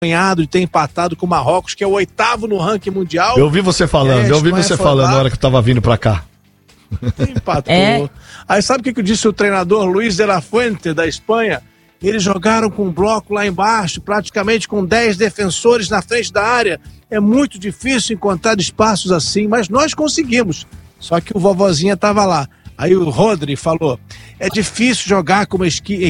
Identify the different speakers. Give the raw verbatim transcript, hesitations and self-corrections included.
Speaker 1: de ter empatado com o Marrocos, que é o oitavo no ranking mundial.
Speaker 2: Eu ouvi você falando, é, eu ouvi você falando na hora que eu tava vindo pra cá.
Speaker 1: Empatou.
Speaker 3: É.
Speaker 1: Aí sabe o que, que disse o treinador Luiz de la Fuente, da Espanha? Eles jogaram com um bloco lá embaixo, praticamente com dez defensores na frente da área. É muito difícil encontrar espaços assim, mas nós conseguimos. Só que o vovozinha estava lá. Aí o Rodri falou, é difícil jogar com uma equipe